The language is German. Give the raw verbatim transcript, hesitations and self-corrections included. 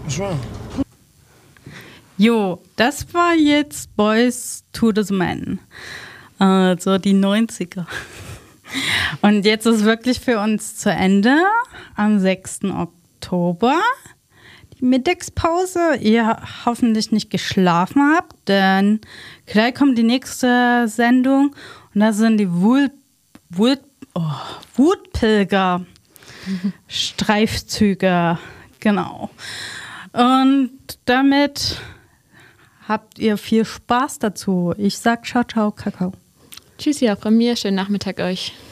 Schön. Jo, das war jetzt Boys to the Men. Also die neunziger. Und jetzt ist wirklich für uns zu Ende. Am sechsten Oktober. Die Mittagspause. Ihr hoffentlich nicht geschlafen habt, denn gleich kommt die nächste Sendung. Und das sind die Wut, Wut, oh, Wutpilger. Mhm. Streifzüge. Genau. Und damit habt ihr viel Spaß dazu. Ich sag ciao, ciao, Kakao. Tschüssi auch von mir. Schönen Nachmittag euch.